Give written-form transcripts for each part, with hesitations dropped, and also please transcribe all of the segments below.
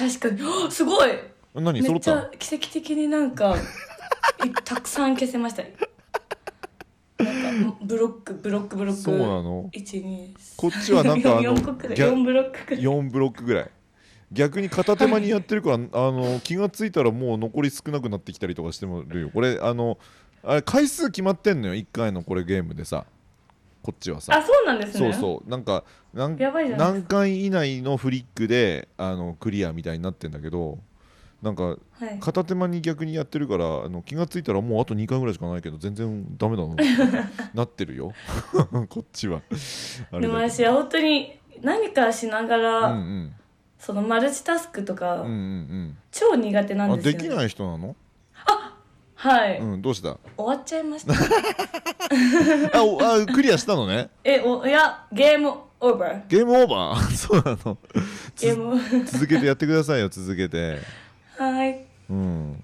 確かにすごい何めっち揃ったゃ奇跡的になんかたくさん消せましたなんかブロックそうなの。 1,2 こっちはなんか 4個くらい4ブロックくらい 4ブロックぐらい逆に片手間にやってるから気がついたらもう残り少なくなってきたりとかしてもるよ。これあれ回数決まってんのよ、1回のこれゲームでさ。こっちはさ、 あ、そうなんですね。 そうなんかやばいじゃないですか。 何回以内のフリックでクリアみたいになってんだけど、なんかはい、 片手間に逆にやってるから気がついたらもうあと2回ぐらいしかないけど全然ダメだななってるよこっちはでも私は本当に何かしながら、 うんうん、 そのマルチタスクとか、 うんうんうん、 超苦手なんですよ、ね、 できない人なの？ はい、 うん、どうした？ 終わっちゃいましたクリアしたのね。 いやゲームオーバー。 ゲームオーバーそうなのゲーム続けてやってくださいよ、続けて。 はい、 うん、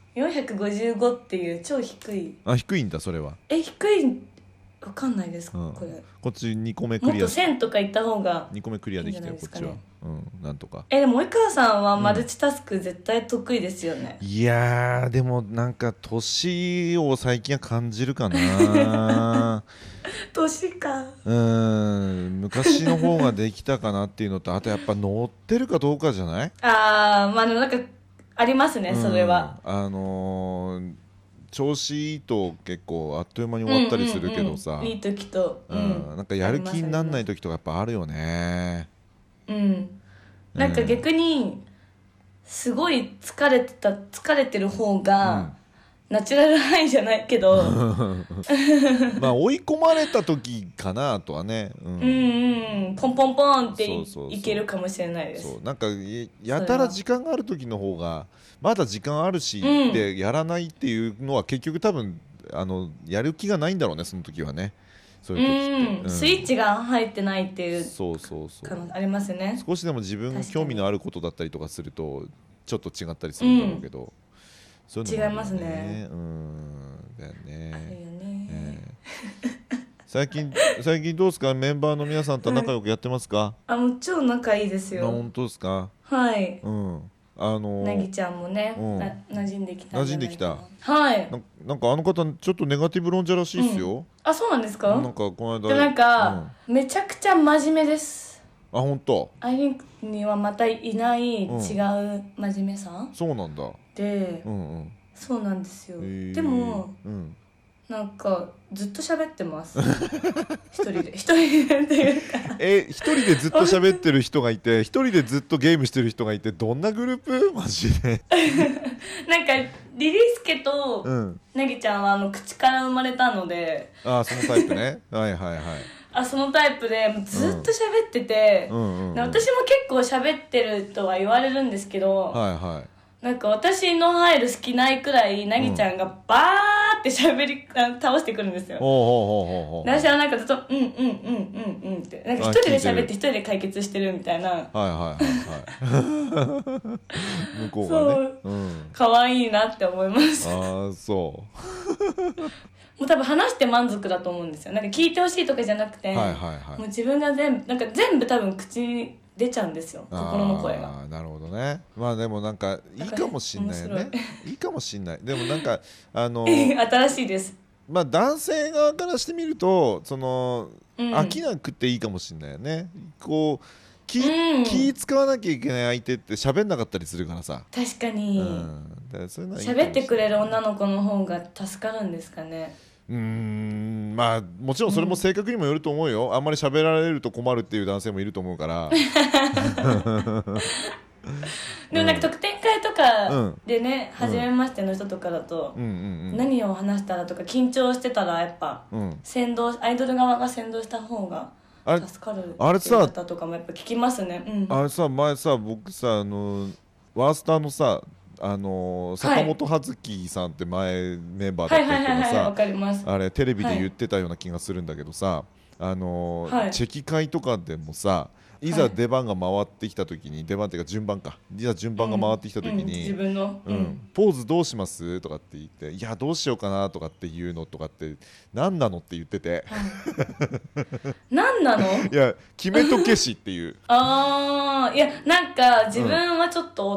455っていう超低い。 低いんだそれは。 低いわかんないですか、これ。 こっち2個目クリア、 もっと1000とかいった方が 2個目クリアできたよ、 いいんじこっちは。 ゃないですかね。 なんとか。 でも及川さんはマルチタスク絶対得意ですよね。 いやーでもなんか年を最近は感じるかな年か。 昔の方ができたかなっていうのと、あとやっぱ乗ってるかどうかじゃない？ まあでもなんかありますね、それは。 調子いいと結構あっという間に終わったりするけどさ、 いい時と、 なんかやる気になんない時とかやっぱあるよね。 なんか逆にすごい疲れてる方が、ナチュラルハイじゃないけどまあ追い込まれた時かなとはね、 ポンポンポンっていけるかもしれないです。 そうなんかやたら時間がある時の方がまだ時間あるしってやらないっていうのは結局多分やる気がないんだろうね、その時はね。そういう時って、 スイッチが入ってないっていうそうありますね。 少しでも自分が興味のあることだったりとかするとちょっと違ったりするんだろうけど、そういうのもあるよね。 違いますね。 だよね。 あるよね。 最近どうですか？メンバーの皆さんと仲良くやってますか？ もう超仲いいですよ。 本当ですか？ はい。なぎなちゃんもね、馴染んできた。 馴染んできた。 はい。 なんかあの方ちょっとネガティブ論者らしいっすよ。 そうなんですか？ なんかこの間でなんか、めちゃくちゃ真面目です。 本当？ アイリンクにはまたいない違う真面目さ。 そうなんだ。 で、そうなんですよ。でも、なんかずっと喋ってます一人でっていうか一人でずっと喋ってる人がいて、一人でずっとゲームしてる人がいて、どんなグループ？マジでなんかリリースケとなぎちゃんは口から生まれたので、 そのタイプねはいそのタイプでずっと喋ってて、私も結構喋ってるとは言われるんですけど、なんか私の入る隙ないくらいなぎちゃんがバーって喋り倒してくるんですよ。私はなんかずっとってなんか一人で喋って一人で解決してるみたいな。 向こうがね、 可愛いなって思います。もう多分話して満足だと思うんですよ。なんか聞いてほしいとかじゃなくて、もう自分が全部多分口に出ちゃうんですよ、心の声が。 なるほどね。まあでもなんかいいかもしんないよね。いいかもしんない。でもなんか新しいです。 まあ男性側からしてみると飽きなくていいかもしんないよね。こう気使わなきゃいけない相手って喋んなかったりするからさ。 確かに。喋ってくれる女の子の方が助かるんですかね。 まあもちろんそれも性格にもよると思うよ。あんまり喋られると困るっていう男性もいると思うからでもなんか特典会とかでね、初めましての人とかだと何を話したらとか緊張してたらやっぱアイドル側が先導した方が助かるっていう方とかもやっぱ聞きますね。 あれさ、前さ僕さワースターのさ坂本葉月さんって前メンバーだった人がさ、あれテレビで言ってたような気がするんだけどさ、チェキ会とかでもさ、いざ出番が回ってきた時に、出番っていうか順番か、いざ順番が回ってきた時に自分のポーズどうしますとかって言って、いやどうしようかなとかっていうのとかって何なのって言ってて、 何なの？ いや決めとけしっていういやなんか自分はちょっと